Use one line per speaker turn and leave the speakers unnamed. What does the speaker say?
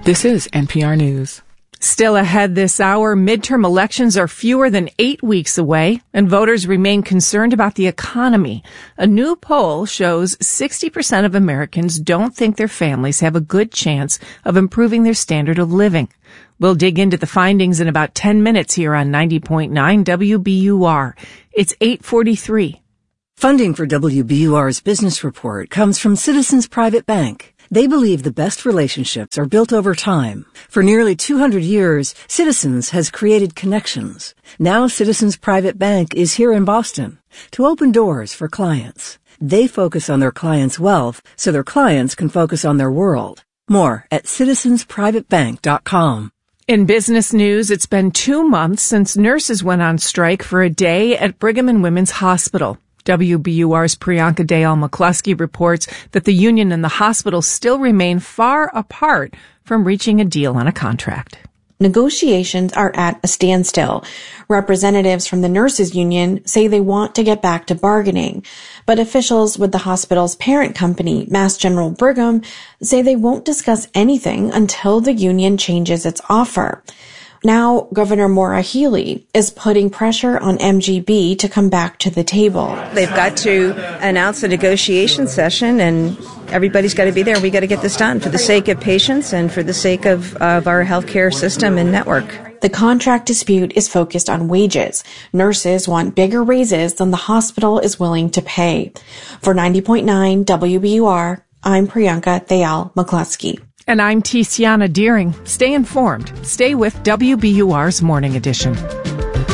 This is NPR News.
Still ahead this hour, midterm elections are fewer than 8 weeks away, and voters remain concerned about the economy. A new poll shows 60% of Americans don't think their families have a good chance of improving their standard of living. We'll dig into the findings in about 10 minutes here on 90.9 WBUR. It's 8:43.
Funding for WBUR's business report comes from Citizens Private Bank. They believe the best relationships are built over time. For nearly 200 years, Citizens has created connections. Now Citizens Private Bank is here in Boston to open doors for clients. They focus on their clients' wealth so their clients can focus on their world. More at citizensprivatebank.com.
In business news, it's been 2 months since nurses went on strike for a day at Brigham and Women's Hospital. WBUR's Priyanka Dayal-McCluskey reports that the union and the hospital still remain far apart from reaching a deal on a contract.
Negotiations are at a standstill. Representatives from the nurses union say they want to get back to bargaining, but officials with the hospital's parent company, Mass General Brigham, say they won't discuss anything until the union changes its offer. Now, Governor Maura Healey is putting pressure on MGB to come back to the table.
They've got to announce a negotiation session, and everybody's got to be there. We got to get this done for the sake of patients and for the sake of our healthcare system and network.
The contract dispute is focused on wages. Nurses want bigger raises than the hospital is willing to pay. For 90.9 WBUR, I'm Priyanka Dayal-McCluskey.
And I'm Tiziana Deering. Stay informed. Stay with WBUR's Morning Edition.